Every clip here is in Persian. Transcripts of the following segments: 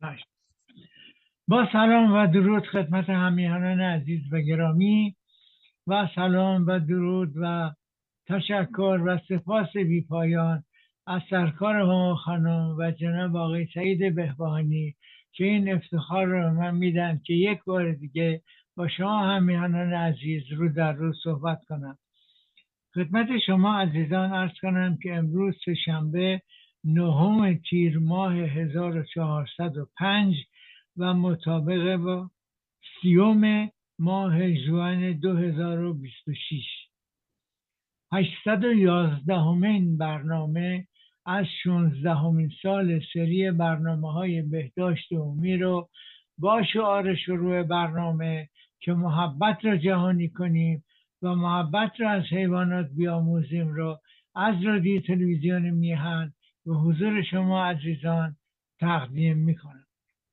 باش. با سلام و درود خدمت همیهنان عزیز و گرامی و سلام و درود و تشکر و سپاس بی پایان از سرکار هما خانم و جناب آقای سعید بهبهانی که این افتخار رو من میدن که یک بار دیگه با شما همیهنان عزیز رو در رو صحبت کنم. خدمت شما عزیزان عرض کنم که امروز سه‌شنبه 9 تیر ماه 1405 و مطابق با 30 ماه ژوئن 2026 811مین برنامه از 16مین سال سری برنامه‌های بهداشت عمومی رو با شعار شروع برنامه که محبت را جهانی کنیم و محبت را از حیوانات بیاموزیم رو از رادیو تلویزیون میهن به حضور شما عزیزان تقدیم میکنم.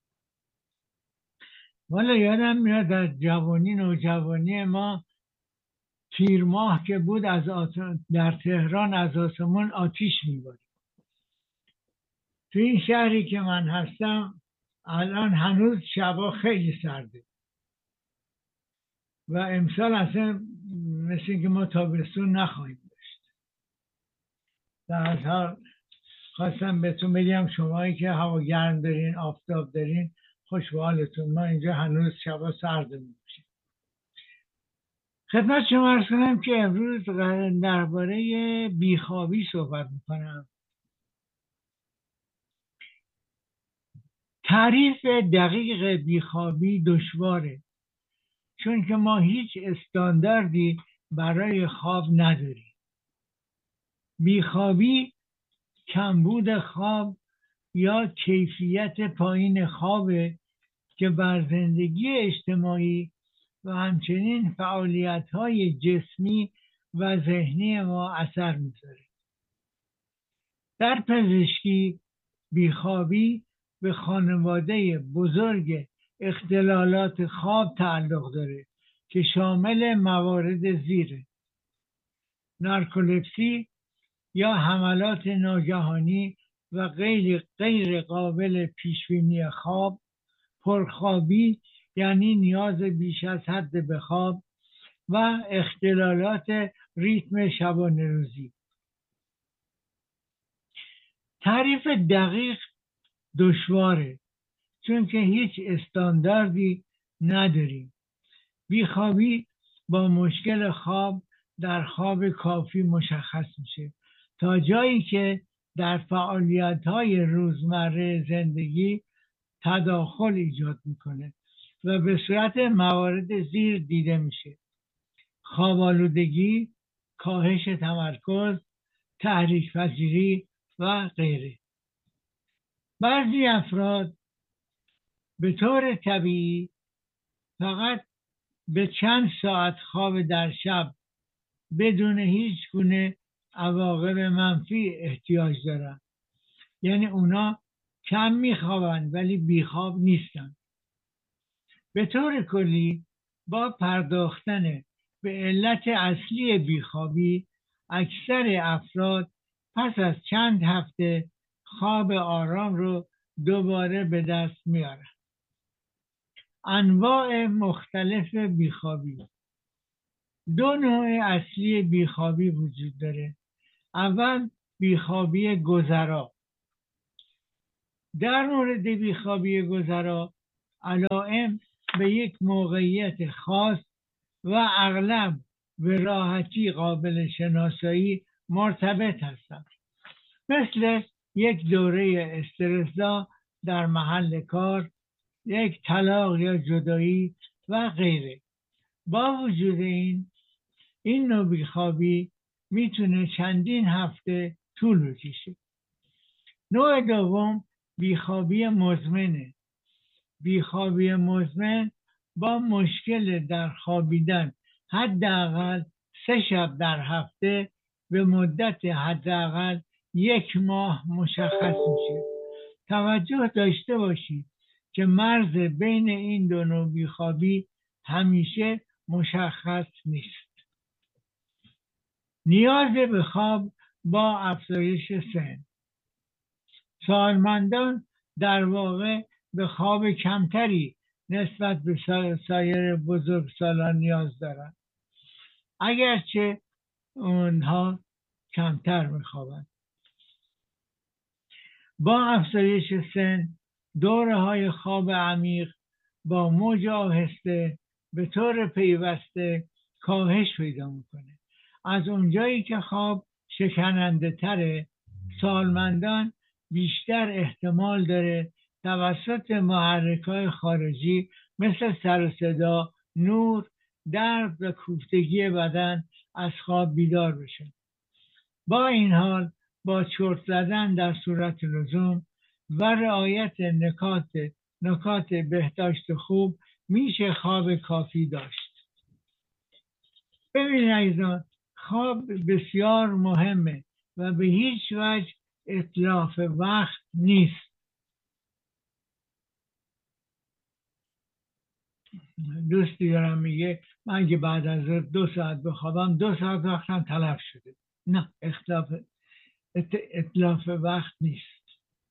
والا یادم میاد در جوانی نوجوانی ما تیر ماه که بود در تهران از آسمون آتیش میبارید. تو این شهری که من هستم الان هنوز شبا خیلی سرده و امسال اصلا مثل اینکه ما تابستون نخواهیم داشت. در هر حال خواستم بهتون بگم شمایی که هوا گرم دارین آفتاب دارین خوش به حالتون. ما اینجا هنوز شبا سرد میشه. خدمت شما عرض کنم که امروز درباره بیخوابی صحبت میکنم. تعریف دقیق بیخوابی دشواره چون که ما هیچ استانداردی برای خواب نداریم. بیخوابی کمبود خواب یا کیفیت پایین خوابه که بر زندگی اجتماعی و همچنین فعالیت‌های جسمی و ذهنی ما اثر می‌ذاره. در پزشکی بیخوابی به خانواده بزرگ اختلالات خواب تعلق داره که شامل موارد زیره: نارکولپسی یا حملات ناگهانی و غیر قابل پیشبینی خواب، پرخوابی یعنی نیاز بیش از حد به خواب و اختلالات ریتم شبانه روزی. تعریف دقیق دشواره چون که هیچ استانداردی نداریم. بیخوابی با مشکل خواب در خواب کافی مشخص میشه تا جایی که در فعالیت‌های روزمره زندگی تداخل ایجاد میکنه و به صورت موارد زیر دیده میشه: خواب‌آلودگی، کاهش تمرکز، تحریک پذیری و غیره. بعضی افراد به طور طبیعی فقط به چند ساعت خواب در شب بدون هیچ گونه عواقب منفی احتیاج دارن. یعنی اونا کم میخوابن ولی بیخواب نیستن. به طور کلی با پرداختن به علت اصلی بیخوابی اکثر افراد پس از چند هفته خواب آرام رو دوباره به دست میارن. انواع مختلف بیخوابی: 2 نوع اصلی بیخوابی وجود داره. اول بیخوابی گذرا. در مورد بیخوابی گذرا علائم به یک موقعیت خاص و اغلب به راحتی قابل شناسایی مرتبط هستند، مثل یک دوره استرس‌زا در محل کار، یک طلاق یا جدایی و غیره. با وجود این نوع بیخوابی میتونه چندین هفته طول بکشه. نوع دوم بیخوابی مزمنه. بیخوابی مزمن با مشکل در خوابیدن حداقل 3 شب در هفته به مدت حداقل 1 ماه مشخص میشه. توجه داشته باشید که مرز بین این 2 نوع بیخوابی همیشه مشخص نیست. نیاز به خواب با افزایش سن. سالمندان در واقع به خواب کمتری نسبت به سایر بزرگسالان نیاز دارند، اگرچه اونها کمتر میخوابند. با افزایش سن دوره‌های خواب عمیق با موج آهسته به طور پیوسته کاهش پیدا میکنه. از اونجایی که خواب شکننده تره، سالمندان بیشتر احتمال داره توسط محرک‌های خارجی مثل سر و صدا، نور، درد و کوفتگی بدن از خواب بیدار بشن. با این حال با چرت زدن در صورت لزوم و رعایت نکات بهداشت خوب میشه خواب کافی داشت. ببینید عزیزان، خواب بسیار مهمه و به هیچ وجه اتلاف وقت نیست. دوستی دارم میگه من اگه بعد از 2 ساعت بخوابم 2 ساعت وقتم تلف شده. نه، اتلاف وقت نیست.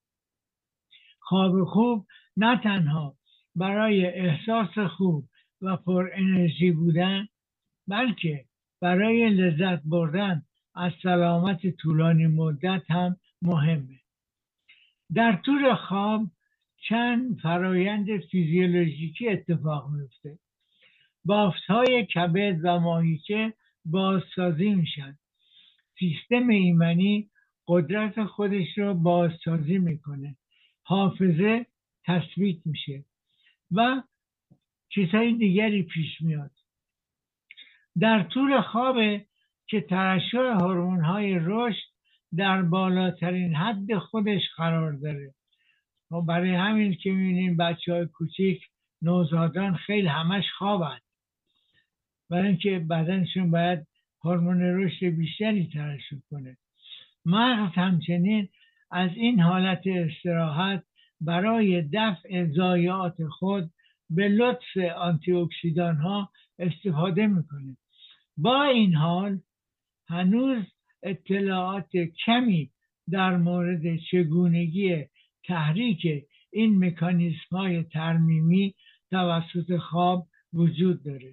خواب خوب نه تنها برای احساس خوب و پر انرژی بودن، بلکه برای لذت بردن از سلامت طولانی مدت هم مهمه. در طول خواب چند فرایند فیزیولوژیکی اتفاق میفته. بافت‌های کبد و ماهیچه بازسازی میشن. سیستم ایمنی قدرت خودش رو بازسازی میکنه. حافظه تثبیت میشه و چیزهای دیگری پیش میاد. در طول خواب که ترشح هورمون‌های رشد در بالاترین حد خودش قرار داره. و برای همین که می‌بینیم بچه‌های کوچیک، نوزادان خیلی همش خوابند، برای اینکه بدنشون باید هورمون رشد بیشتری ترشح کنه. مغز همچنین از این حالت استراحت برای دفع ضایعات خود به لطف آنتی اکسیدان ها استفاده میکنه. با این حال هنوز اطلاعات کمی در مورد چگونگی تحریک این مکانیزم های ترمیمی توسط خواب وجود داره.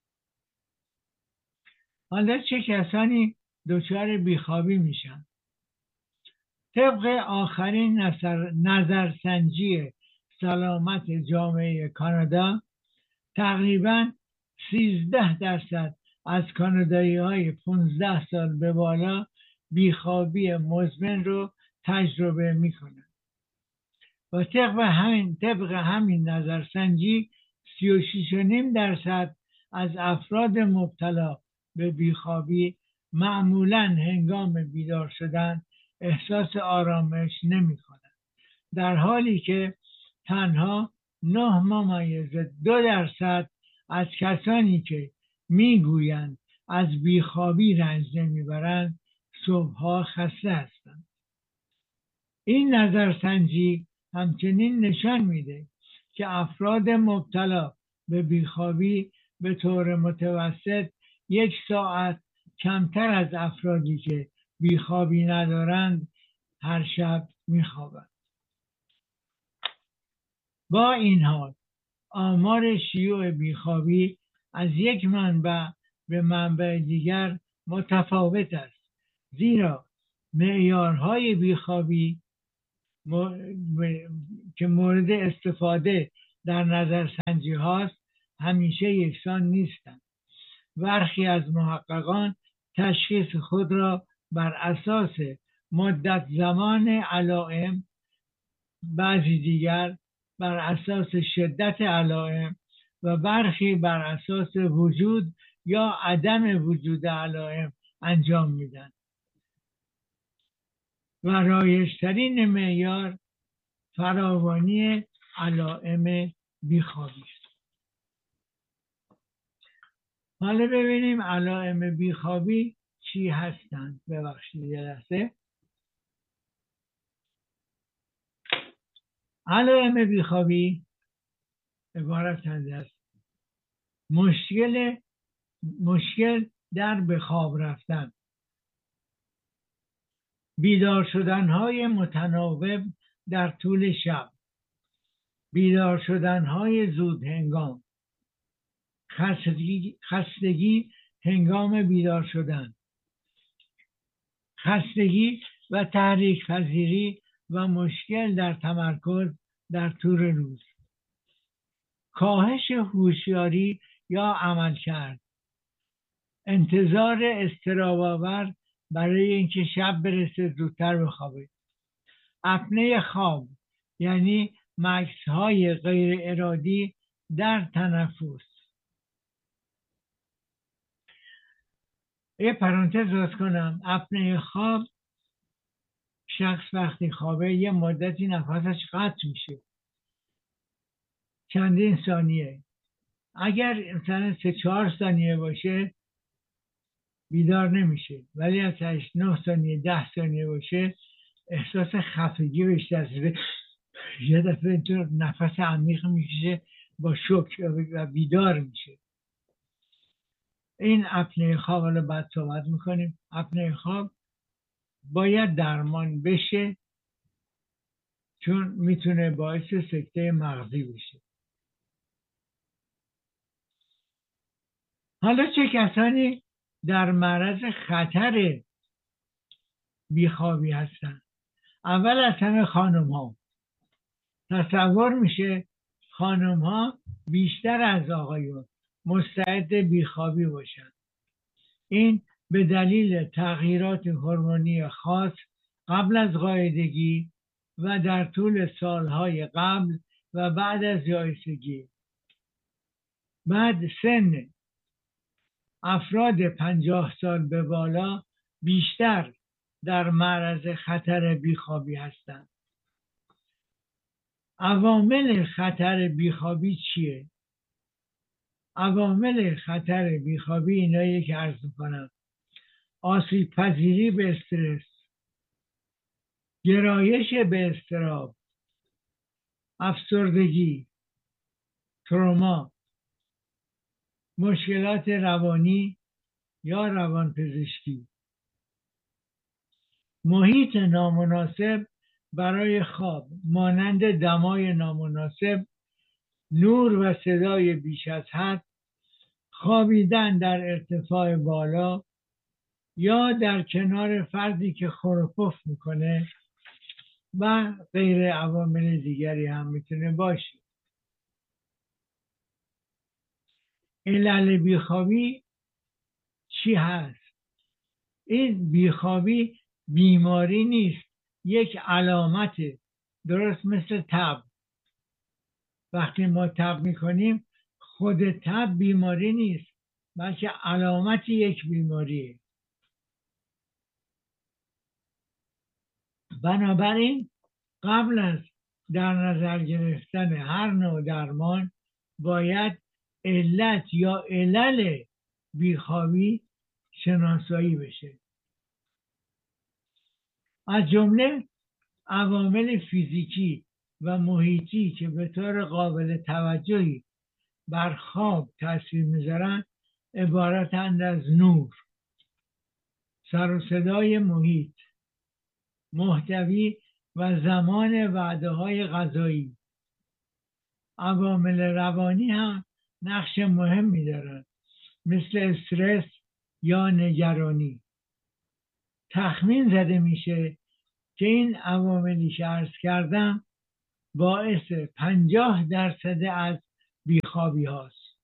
حالا چه کسانی دچار بیخوابی میشن؟ طبق آخرین نظرسنجی سلامت جامعه کانادا، تقریباً 13% از کانادایی‌های 15 سال به بالا بیخوابی مزمن رو تجربه میکنن. و طبق همین نظرسنجی 36.5% از افراد مبتلا به بیخوابی معمولاً هنگام بیدار شدن احساس آرامش نمی کنند، در حالی که تنها 9.2% از کسانی که میگویند از بیخوابی رنج نمیبرند صبحها خسته هستند. این نظرسنجی همچنین نشان میده که افراد مبتلا به بیخوابی به طور متوسط 1 ساعت کمتر از افرادی که بیخوابی ندارند هر شب میخوابند. با این حال آمار شیوع بیخوابی از یک منبع به منبع دیگر متفاوت است، زیرا معیارهای بیخوابی که مورد استفاده در نظرسنجی هاست همیشه یکسان نیستند. برخی از محققان تشخیص خود را بر اساس مدت زمان علائم، بعضی دیگر بر اساس شدت علائم و برخی بر اساس وجود یا عدم وجود علائم انجام میدن و رایج‌ترین معیار فراوانی علائم بیخوابی است. حالا ببینیم علائم بیخوابی چی هستند. ببخشید یه لحظه. علائم بیخوابی عبارتند از مشکل در به خواب رفتن، بیدار شدن‌های متناوب در طول شب، بیدار شدنهای زود هنگام، خستگی هنگام بیدار شدن، خستگی و تحریک پذیری و مشکل در تمرکز در طول روز، کاهش هوشیاری یا عملکرد، انتظار اضطراب‌آور برای اینکه شب برسه زودتر بخوابید، اپنه خواب یعنی مکث‌های غیر ارادی در تنفس. یه پرانتز باز کنم، اپنه خواب، شخص وقتی خوابه یه مدتی نفسش قطع میشه، چندین ثانیه. اگر مثلا 3-4 ثانیه باشه بیدار نمیشه، ولی از 8-9 ثانیه 10 ثانیه باشه احساس خفگی بهش دست میده، یه دفعه اینطور نفس عمیق میکشه با شوک و بیدار میشه. این اپنه خواب، حالا بعد صحبت میکنیم. اپنه خواب باید درمان بشه چون میتونه باعث سکته مغزی بشه. حالا چه کسانی در معرض خطر بیخوابی هستن؟ اول از همه خانم ها. تصور میشه خانم ها بیشتر از آقایون مستعد بیخوابی باشن. این به دلیل تغییرات هورمونی خاص قبل از قاعدگی و در طول سالهای قبل و بعد از یائسگی. بعد سن افراد 50 سال به بالا بیشتر در معرض خطر بیخوابی هستند. عوامل خطر بیخوابی چیه؟ عوامل خطر بیخوابی اینایی که عرض میکنم: آسیب پذیری به استرس، گرایش به اضطراب، افسردگی، تروما، مشکلات روانی یا روانپزشکی، محیط نامناسب برای خواب مانند دمای نامناسب، نور و صدای بیش از حد، خوابیدن در ارتفاع بالا یا در کنار فردی که خور و پف میکنه و غیر عوامل دیگری هم میتونه باشه. علل بیخوابی چی هست؟ این بیخوابی بیماری نیست، یک علامته، درست مثل تب. وقتی ما تب میکنیم خود تب بیماری نیست، بلکه علامت یک بیماریه. بنابراین قبل از در نظر گرفتن هر نوع درمان باید علت یا علل بیخوابی شناسایی بشه. از جمله عوامل فیزیکی و محیطی که به طور قابل توجهی بر خواب تاثیر میذارن عبارتند از نور، سر و صدای محیط، محتوی و زمان وعده‌های غذایی. عوامل روانی هم نقش مهمی دارن، مثل استرس یا نگرانی. تخمین زده میشه که این عواملی که عرض کردم باعث 50% از بیخوابی هاست.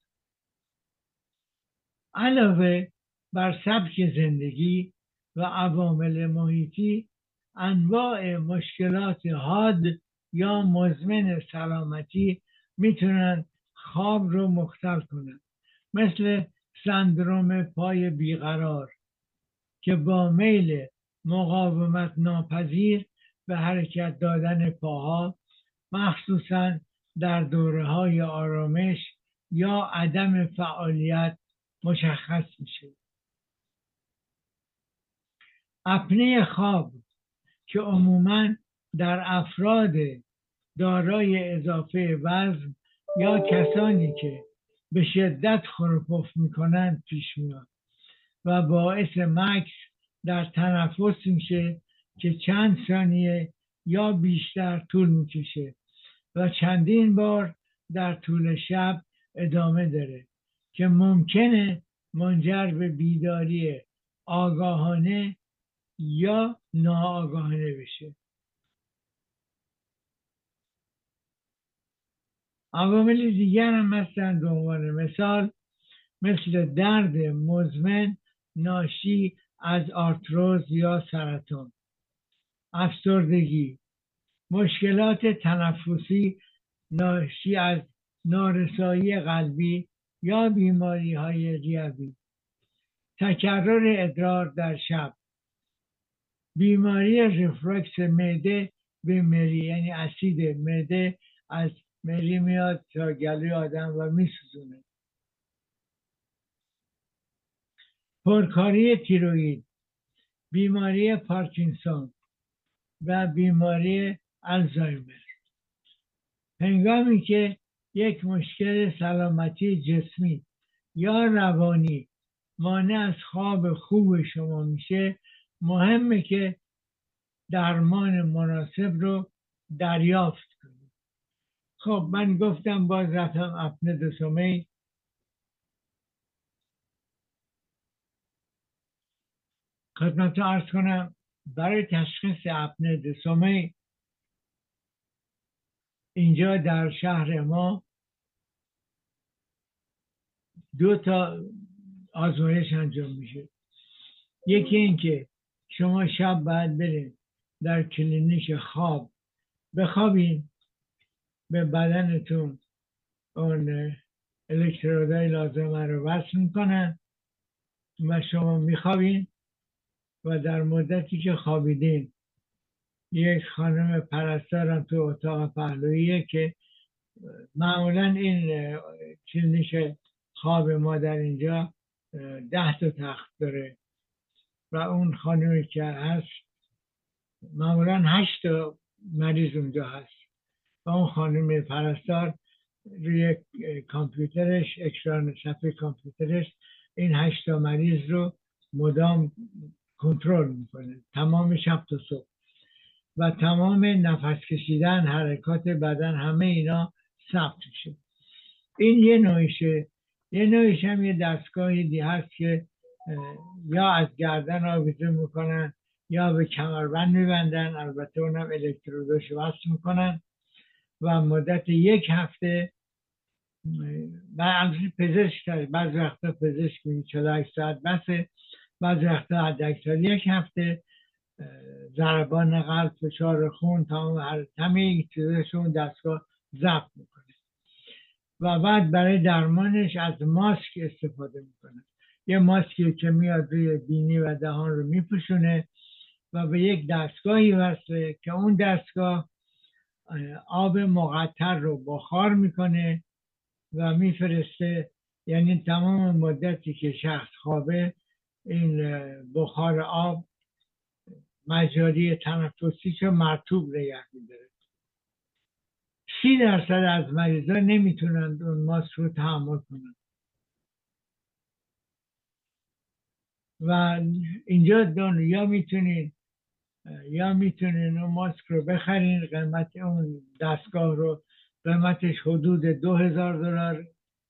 علاوه بر سبک زندگی و عوامل محیطی، انواع مشکلات حاد یا مزمن سلامتی میتونن خواب رو مختل کنن، مثل سندروم پای بیقرار که با میل مقاومت ناپذیر به حرکت دادن پاها، مخصوصا در دوره‌های آرامش یا عدم فعالیت مشخص میشه. اپنه خواب که عموماً در افراد دارای اضافه وزن یا کسانی که به شدت خور و پف میکنند پیش میاد و باعث مکث در تنفس میشه که چند ثانیه یا بیشتر طول میکشه و چندین بار در طول شب ادامه داره که ممکنه منجر به بیداری آگاهانه یا ناآگاهانه بشه. عوامل دیگر هم هستند، به عنوان مثال مثل درد مزمن ناشی از آرتروز یا سرطان، افسردگی، مشکلات تنفسی ناشی از نارسایی قلبی یا بیماری های ریوی، تکرر ادرار در شب، بیماری ریفلوکس معده به مری، یعنی اسید معده از مری میاد تا گلوی آدم و میسوزونه، پرکاری تیروئید، بیماری پارکینسون و بیماری آلزایمر. هنگامی که یک مشکل سلامتی جسمی یا روانی مانع از خواب خوب شما میشه، مهمه که درمان مناسب رو دریافت کنید. خب من گفتم باز رفتم اپنه دو سومه. خدمت عرض کنم برای تشخیص اپنه دو سومه اینجا در شهر ما 2 تا آزمایش انجام میشه. یکی این که شما شب باید برید در کلینیک خواب بخوابین، به بدنتون اون الکترودهای لازمه رو وصل میکنن و شما میخوابین و در مدتی که خوابیدین یک خانم پرستارم تو اتاق پهلویه که معمولا این کلینیک خواب ما در اینجا 10 تا تخت داره و اون خانمی که هست معمولا 8 تا مریض اونجا هست و اون خانم پرستار روی کامپیوترش، اکران صفحه کامپیوترش این 8 تا مریض رو مدام کنترل میکنه تمام شب تا صبح و تمام نفس کشیدن، حرکات بدن، همه اینا ثبت میشه. این یه نوعشه. یه نوعش هم یه دستگاهی هست که یا از گردن آویزون میکنن یا به کمربند میبندن، البته اونم الکتروداش وصل میکنن و مدت 1 هفته البته پزشک داره، بعض وقتا پزشک میگه 48 ساعت بسه، بعض وقتا حداکثر 1 هفته ضربان قلب، فشار خون، همه این چیزاشون دستگاه ضبط میکنه و بعد برای درمانش از ماسک استفاده میکنه. یه ماسکی که میاد روی بینی و دهان رو میپوشونه و به یک دستگاهی وصله که اون دستگاه آب مقطر رو بخار میکنه و میفرسته، یعنی تمام مدتی که شخص خوابه این بخار آب مجاری تنفسیش رو مرطوب نگه میداره. 30% از مریضا نمیتونن اون ماسک رو تحمل کنن و اینجا یا میتونین اون ماسک رو بخرین، قیمت اون دستگاه رو قیمتش حدود $2000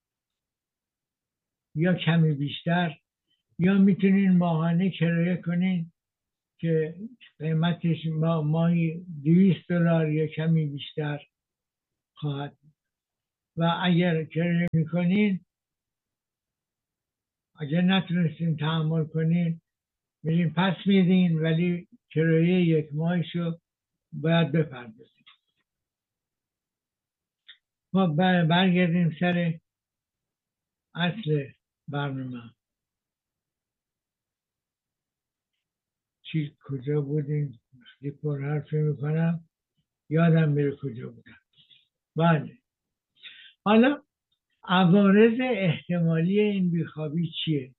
یا کمی بیشتر، یا میتونین ماهانه کرایه کنین که قیمتش ماهی $200 یا کمی بیشتر خواهد. و اگر کرایه میکنین، اگر نتونستین تحمل کنین میرین پس میدین، ولی کرایه 1 ماهشو باید بپردازید. ما برگردیم سر اصل برنامه. کجا بودیم؟ وقتی پر حرفی میکنم یادم میره کجا بودم. بله، حالا عوارض احتمالی این بیخوابی چیه؟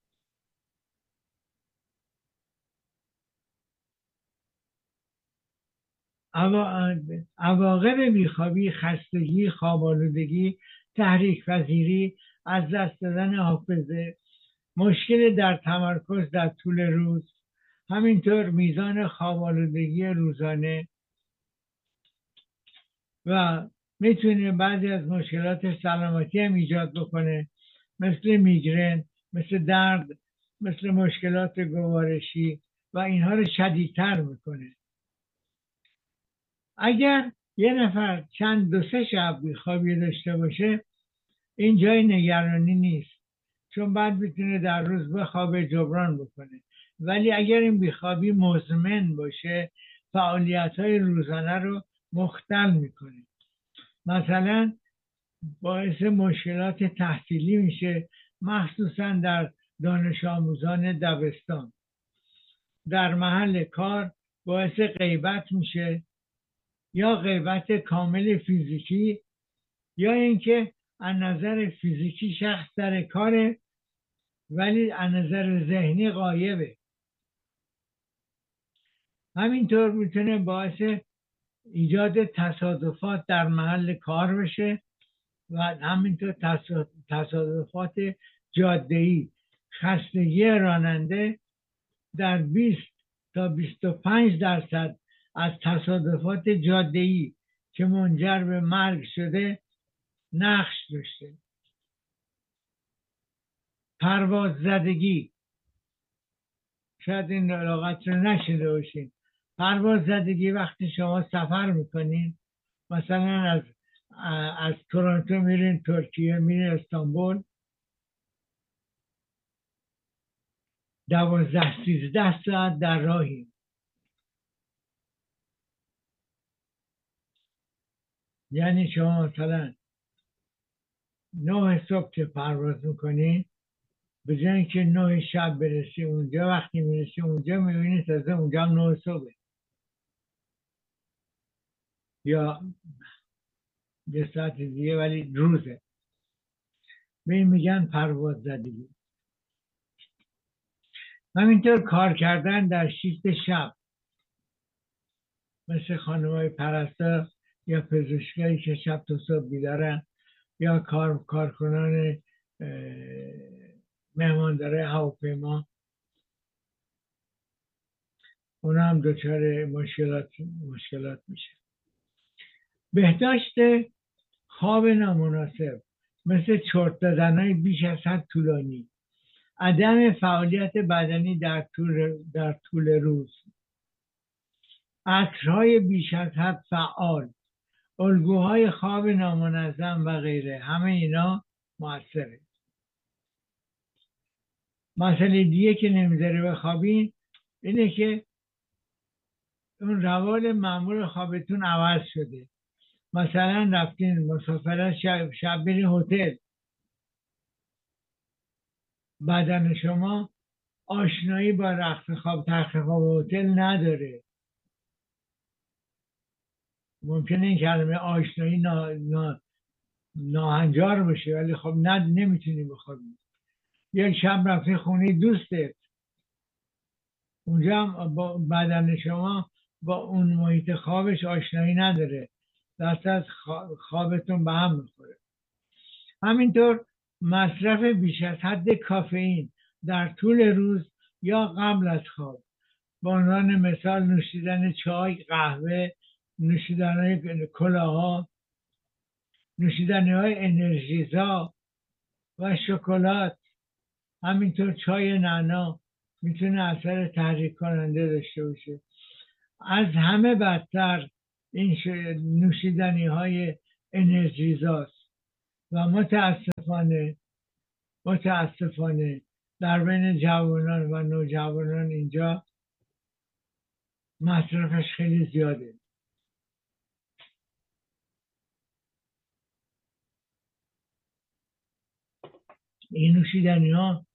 عواقب بیخوابی: خستگی، خواب‌آلودگی، تحریک پذیری، از دست دادن حافظه، مشکل در تمرکز در طول روز، همینطور میزان خواب‌آلودگی روزانه و میتونه بعضی از مشکلات سلامتی هم ایجاد بکنه، مثل میگرن، مثل درد، مثل مشکلات گوارشی و اینها رو شدیدتر میکنه. اگر یه نفر چند 2-3 شب بیخوابی داشته باشه، این جای نگرانی نیست، چون بعد میتونه در روز بخوابه جبران بکنه. ولی اگر این بیخوابی مزمن باشه، فعالیت های روزانه رو مختل میکنه. مثلا باعث مشکلات تحصیلی میشه، مخصوصا در دانش آموزان دبستان. در محل کار باعث غیبت میشه، یا غیبت کامل فیزیکی، یا اینکه از نظر فیزیکی شخص در کاره ولی از نظر ذهنی غایبه. همینطور میتونه باعث ایجاد تصادفات در محل کار بشه و همینطور تصادفات جاده‌ای. خستگی راننده در 20 تا 25% از تصادفات جاده‌ای که منجر به مرگ شده نقش داشته. پرواز زدگی، شاید این لغت رو نشنیده باشین. پرواز زدگی وقتی شما سفر میکنین، مثلا از تورنتو میرین ترکیه، میرین استانبول، 12-13 ساعت در راهی. یعنی شما مثلا 9 صبح که پرواز میکنین، به جای اینکه 9 شب برسی اونجا، وقتی میرسی اونجا میبینی تازه اونجا هم 9 صبح یا یه ساعت دیگه ولی روزه. به این میگن پرواز زدگی. همینطور کار کردن در شیفت شب، مثل خانم‌های پرستار یا پزشکایی که شب تا صبح بیدارن، یا کارکنان مهماندار هواپیما، اونا هم دچار مشکلات میشه. بهداشت خواب نامناسب، مثل چرت دادن‌های بیش از حد طولانی، عدم فعالیت بدنی در طول روز، عصرهای بیش از حد فعال، الگوهای خواب نامنظم و غیره، همه اینا مؤثره. مسئله دیگه که نمیذاره بخوابین اینه که اون روال معمول خوابتون عوض شده. مثلا رفتین مسافرت، شب برین هتل، بدن شما آشنایی با رخت خواب، تخت خواب هتل نداره. ممکنه این کلمه آشنایی ناهنجار باشه، ولی خب نمیتونی بخوابی. یک شب رفتی خونه دوستت، اونجا هم بدن شما با اون محیط خوابش آشنایی نداره، دست از خوابتون به هم میخوره. همینطور مصرف بیش از حد کافئین در طول روز یا قبل از خواب، به عنوان مثال نوشیدن چای، قهوه، نوشیدن کلاها، نوشیدنی های انرژیزا و شکلات، همینطور چای نعنا میتونه اثر تحریک کننده داشته باشه. از همه بدتر این نوشیدنی های انرژیزاست و متاسفانه در بین جوانان و نوجوانان اینجا مصرفش خیلی زیاده. این نوشیدنی ها